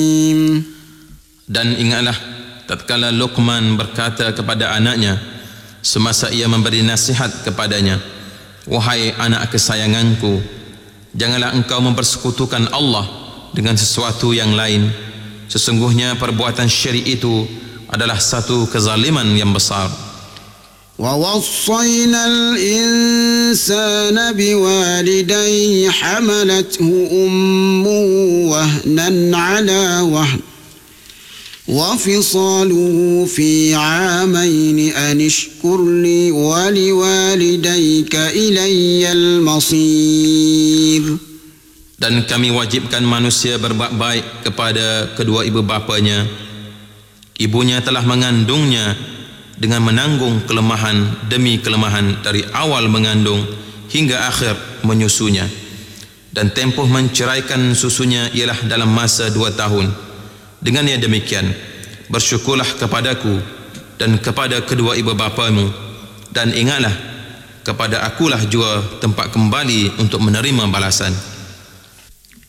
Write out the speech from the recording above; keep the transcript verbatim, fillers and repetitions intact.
Dan ingatlah tatkala Luqman berkata kepada anaknya semasa ia memberi nasihat kepadanya, wahai anak kesayanganku, janganlah engkau mempersekutukan Allah dengan sesuatu yang lain. Sesungguhnya perbuatan syirik itu adalah satu kezaliman yang besar. وَوَصَّيْنَا الْإِنسَانَ بِوَالِدَيْهِ حَمَلَتْهُ أُمُّهُ وَهْنًا عَلَى وَهْنٍ وَفِصَالُهُ فِي عَامَيْنِ أَنِ اشْكُرْ لِي وَلِوَالِدَيْكَ إِلَيَّ الْمَصِيرُ. Dan kami wajibkan manusia berbuat baik kepada kedua ibu bapanya. Ibunya telah mengandungnya dengan menanggung kelemahan demi kelemahan dari awal mengandung hingga akhir menyusunya. Dan tempoh menceraikan susunya ialah dalam masa dua tahun. Dengan yang demikian, bersyukurlah kepadaku dan kepada kedua ibu bapamu, dan ingatlah kepada akulah jua tempat kembali untuk menerima balasan.